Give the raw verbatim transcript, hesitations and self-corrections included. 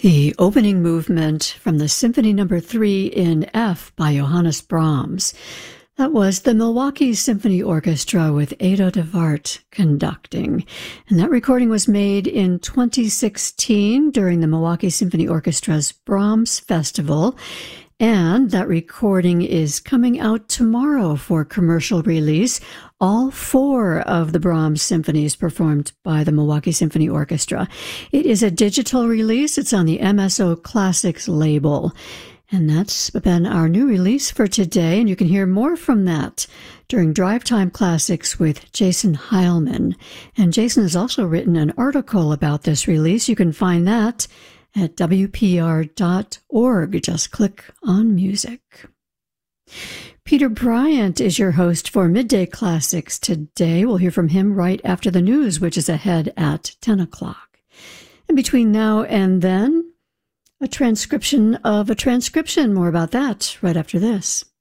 The opening movement from the Symphony Number three in F by Johannes Brahms. That was the Milwaukee Symphony Orchestra with Ado de Wart conducting. And that recording was made in twenty sixteen during the Milwaukee Symphony Orchestra's Brahms Festival. And that recording is coming out tomorrow for commercial release. All four of the Brahms symphonies performed by the Milwaukee Symphony Orchestra. It is a digital release. It's on the M S O Classics label. And that's been our new release for today. And you can hear more from that during Drive Time Classics with Jason Heilman. And Jason has also written an article about this release. You can find that at W P R dot org. Just click on music. Peter Bryant is your host for Midday Classics today. We'll hear from him right after the news, which is ahead at ten o'clock. And between now and then, a transcription of a transcription. More about that right after this.